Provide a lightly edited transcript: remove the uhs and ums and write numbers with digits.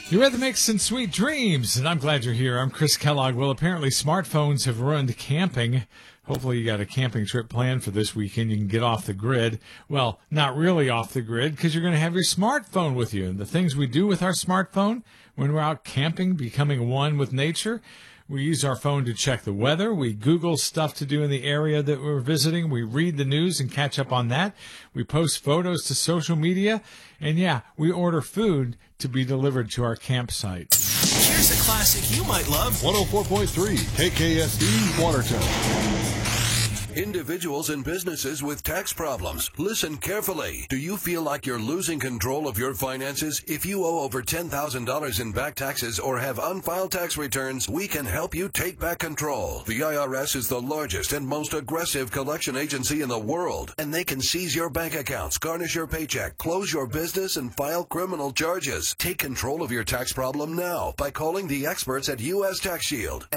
Eurythmics and Sweet Dreams, and I'm glad you're here. I'm Chris Kellogg. Well, apparently smartphones have ruined camping. Hopefully you got a camping trip planned for this weekend. You can get off the grid. Well, not really off the grid because you're going to have your smartphone with you. And the things we do with our smartphone when we're out camping, becoming one with nature, we use our phone to check the weather. We Google stuff to do in the area that we're visiting. We read the news and catch up on that. We post photos to social media. And yeah, we order food to be delivered to our campsite. Here's a classic you might love. 104.3 KKSD Watertown. Individuals and businesses with tax problems, listen carefully. Do you feel like you're losing control of your finances? If you owe over $10,000 in back taxes or have unfiled tax returns, we can help you take back control. The IRS is the largest and most aggressive collection agency in the world, and they can seize your bank accounts, garnish your paycheck, close your business, and file criminal charges. Take control of your tax problem now by calling the experts at U.S. Tax Shield.